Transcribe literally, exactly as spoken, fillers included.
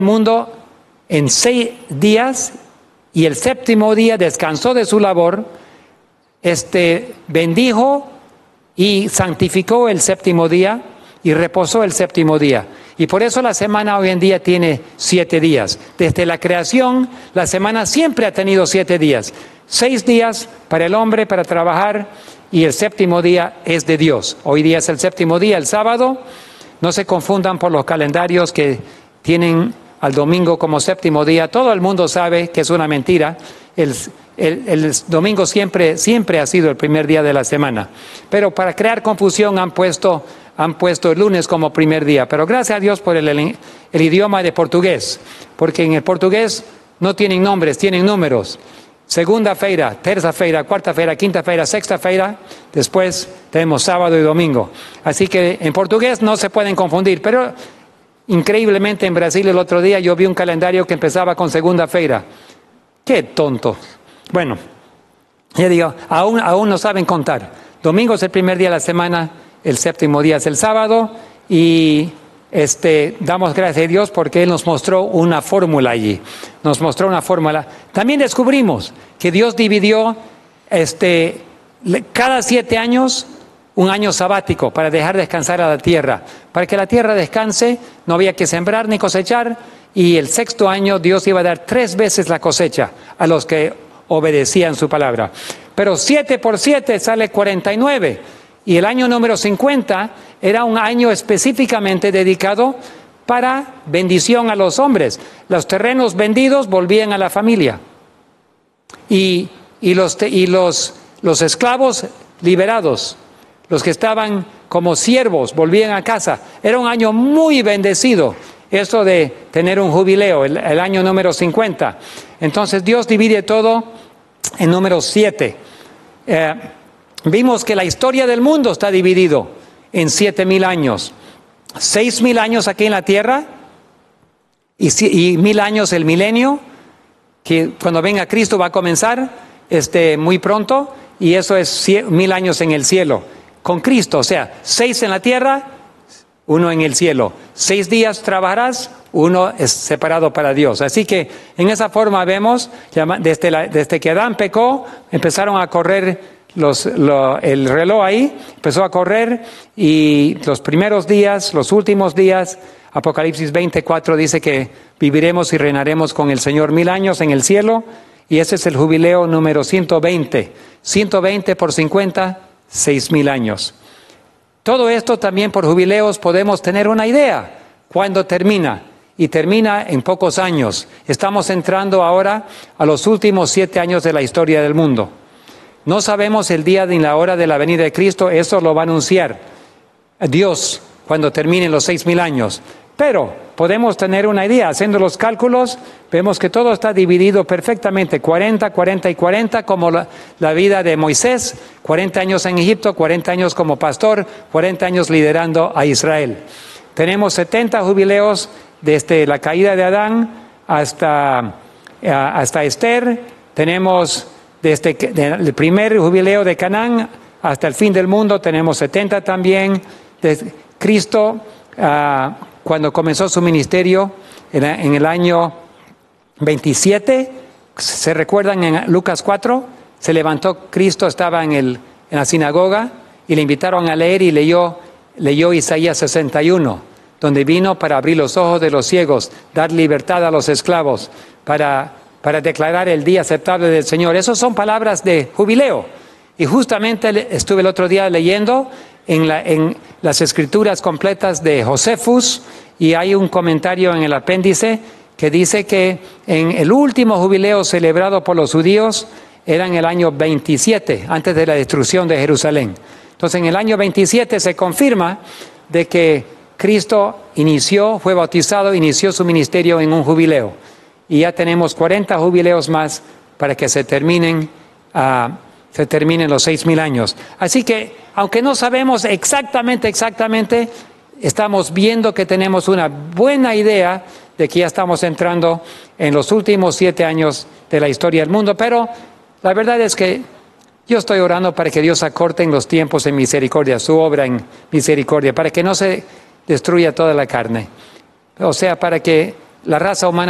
mundo en seis días y el séptimo día descansó de su labor, este, bendijo y santificó el séptimo día y reposó el séptimo día. Y por eso la semana hoy en día tiene siete días. Desde la creación, la semana siempre ha tenido siete días. Seis días para el hombre, para trabajar, y el séptimo día es de Dios. Hoy día es el séptimo día, el sábado. No se confundan por los calendarios que tienen al domingo como séptimo día. Todo el mundo sabe que es una mentira. El, el, el domingo siempre, siempre ha sido el primer día de la semana. Pero para crear confusión han puesto, han puesto el lunes como primer día. Pero gracias a Dios por el, el, el idioma de portugués. Porque en el portugués no tienen nombres, tienen números. Segunda-feira, terça-feira, cuarta-feira, quinta-feira, sexta-feira. Después tenemos sábado y domingo. Así que en portugués no se pueden confundir. Pero increíblemente en Brasil el otro día yo vi un calendario que empezaba con segunda-feira. ¡Qué tonto! Bueno, ya digo, aún, aún no saben contar. Domingo es el primer día de la semana, el séptimo día es el sábado y este, damos gracias a Dios porque Él nos mostró una fórmula allí. Nos mostró una fórmula. También descubrimos que Dios dividió este, cada siete años un año sabático para dejar descansar a la tierra. Para que la tierra descanse, no había que sembrar ni cosechar, y el sexto año Dios iba a dar tres veces la cosecha a los que obedecían su palabra. Pero siete por siete sale cuarenta y nueve, y el año número cincuenta era un año específicamente dedicado para bendición a los hombres. Los terrenos vendidos volvían a la familia, y, y, los, y los, los esclavos liberados, los que estaban como siervos, volvían a casa. Era un año muy bendecido, esto de tener un jubileo, el, el año número cincuenta. Entonces Dios divide todo en número siete. Eh, vimos que la historia del mundo está dividido en siete mil años. Seis mil años aquí en la tierra y, y mil años el milenio, que cuando venga Cristo va a comenzar este, muy pronto, y eso es cien, mil años en el cielo. Con Cristo, o sea, seis en la tierra, uno en el cielo. Seis días trabajarás, uno es separado para Dios. Así que en esa forma vemos, desde, la, desde que Adán pecó, empezaron a correr los, lo, el reloj ahí, empezó a correr, y los primeros días, los últimos días, Apocalipsis veinticuatro dice que viviremos y reinaremos con el Señor mil años en el cielo, y ese es el jubileo número ciento veinte. ciento veinte por cincuenta, seis mil años. Todo esto también por jubileos podemos tener una idea. ¿Cuándo termina? Y termina en pocos años. Estamos entrando ahora a los últimos siete años de la historia del mundo. No sabemos el día ni la hora de la venida de Cristo. Eso lo va a anunciar Dios cuando terminen los seis mil años. Pero podemos tener una idea. Haciendo los cálculos, vemos que todo está dividido perfectamente. cuarenta, cuarenta y cuarenta, como la, la vida de Moisés. cuarenta años en Egipto, cuarenta años como pastor, cuarenta años liderando a Israel. Tenemos setenta jubileos desde la caída de Adán hasta, hasta Esther. Tenemos desde el primer jubileo de Canaán hasta el fin del mundo. Tenemos setenta también. Desde Cristo, uh, cuando comenzó su ministerio en, en el año veintisiete, ¿se recuerdan en Lucas cuatro? Se levantó Cristo, estaba en, el, en la sinagoga y le invitaron a leer y leyó, leyó Isaías sesenta y uno, donde vino para abrir los ojos de los ciegos, dar libertad a los esclavos, para, para declarar el día aceptable del Señor. Esas son palabras de jubileo. Y justamente estuve el otro día leyendo en, la, en las escrituras completas de Josefus, y hay un comentario en el apéndice que dice que en el último jubileo celebrado por los judíos era en el año veintisiete, antes de la destrucción de Jerusalén. Entonces en el año veintisiete se confirma de que Cristo inició, fue bautizado, inició su ministerio en un jubileo. Y ya tenemos cuarenta jubileos más para que se terminen uh, se terminen los seis mil años. Así que, aunque no sabemos exactamente, exactamente, estamos viendo que tenemos una buena idea de que ya estamos entrando en los últimos siete años de la historia del mundo. Pero la verdad es que yo estoy orando para que Dios acorte en los tiempos en misericordia, su obra en misericordia, para que no se destruya toda la carne. O sea, para que la raza humana